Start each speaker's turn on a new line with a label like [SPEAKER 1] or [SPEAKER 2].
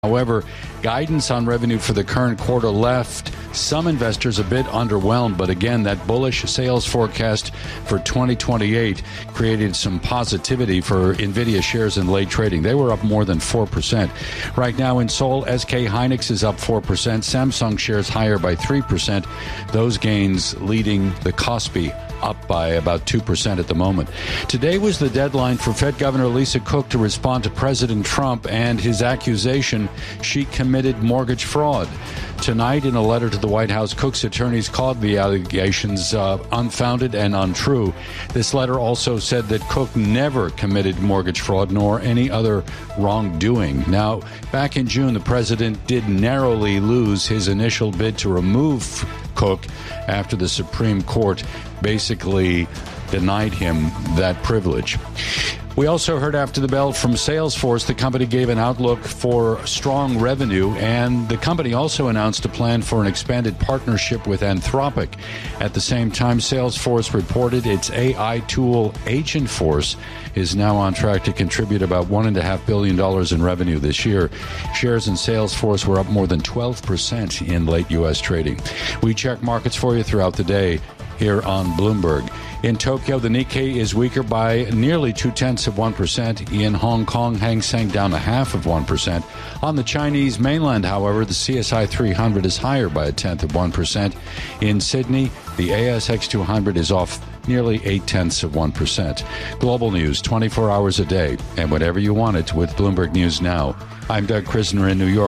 [SPEAKER 1] However, guidance on revenue for the current quarter left some investors a bit underwhelmed, but again, that bullish sales forecast for 2028 created some positivity for NVIDIA shares in late trading. They were up more than 4%. Right now in Seoul, SK Hynix is up 4%. Samsung shares higher by 3%. Those gains leading the Kospi up by about 2% at the moment. Today was the deadline for Fed Governor Lisa Cook to respond to President Trump and his accusation she committed mortgage fraud. Tonight, in a letter to the White House, Cook's attorneys called the allegations unfounded and untrue. This letter also said that Cook never committed mortgage fraud nor any other wrongdoing. Now, back in June, the president did narrowly lose his initial bid to remove Cook after the Supreme Court basically denied him that privilege. We also heard after the bell from Salesforce. The company gave an outlook for strong revenue, and the company also announced a plan for an expanded partnership with Anthropic. At the same time, Salesforce reported its AI tool Agentforce is now on track to contribute about $1.5 billion in revenue this year. Shares in Salesforce were up more than 12% in late U.S. trading. We check markets for you throughout the day here on Bloomberg. In Tokyo, the Nikkei is weaker by nearly 0.2%. In Hong Kong, Hang Seng down 0.5%. On the Chinese mainland, however, the CSI 300 is higher by 0.1%. In Sydney, the ASX 200 is off nearly 0.8%. Global news 24 hours a day and whenever you want it with Bloomberg News Now. I'm Doug Krisner in New York.